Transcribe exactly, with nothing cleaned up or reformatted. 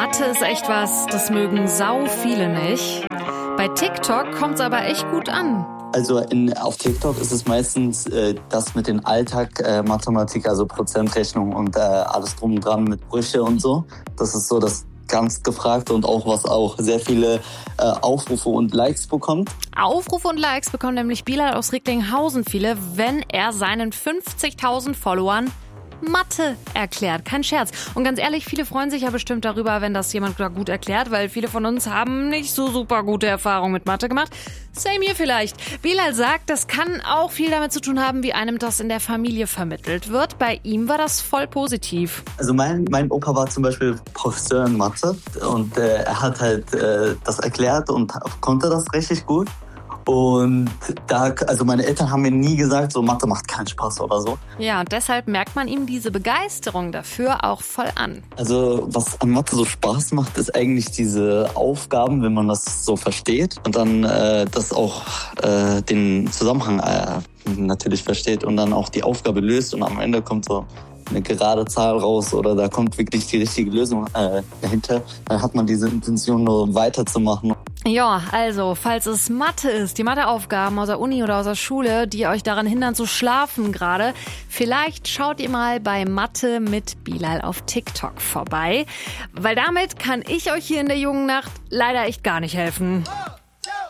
Mathe ist echt was, das mögen sau viele nicht. Bei TikTok kommt's aber echt gut an. Also in, auf TikTok ist es meistens äh, das mit den Alltag äh, Mathematik, also Prozentrechnung und äh, alles drum und dran mit Brüche und so. Das ist so das ganz Gefragte und auch was auch sehr viele äh, Aufrufe und Likes bekommt. Aufrufe und Likes bekommt nämlich Bilal aus Recklinghausen viele, wenn er seinen fünfzigtausend Followern Mathe erklärt. Kein Scherz. Und ganz ehrlich, viele freuen sich ja bestimmt darüber, wenn das jemand gut erklärt, weil viele von uns haben nicht so super gute Erfahrungen mit Mathe gemacht. Same hier vielleicht. Bilal sagt, das kann auch viel damit zu tun haben, wie einem das in der Familie vermittelt wird. Bei ihm war das voll positiv. Also mein, mein Opa war zum Beispiel Professor in Mathe und äh, er hat halt äh, das erklärt und konnte das richtig gut. Und da, also meine Eltern haben mir nie gesagt, so Mathe macht keinen Spaß oder so. Ja, und deshalb merkt man ihm diese Begeisterung dafür auch voll an. Also was an Mathe so Spaß macht, ist eigentlich diese Aufgaben, wenn man das so versteht und dann äh, das auch äh, den Zusammenhang äh, natürlich versteht und dann auch die Aufgabe löst und am Ende kommt so eine gerade Zahl raus oder da kommt wirklich die richtige Lösung äh, dahinter. Dann hat man diese Intention, nur weiterzumachen. Ja, also, falls es Mathe ist, die Matheaufgaben aus der Uni oder aus der Schule, die euch daran hindern zu schlafen gerade, vielleicht schaut ihr mal bei Mathe mit Bilal auf TikTok vorbei, weil damit kann ich euch hier in der jungen Nacht leider echt gar nicht helfen.